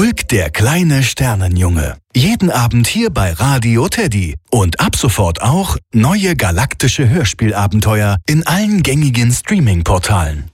Ulk, der kleine Sternenjunge. Jeden Abend hier bei Radio Teddy. Und ab sofort auch neue galaktische Hörspielabenteuer in allen gängigen Streaming-Portalen.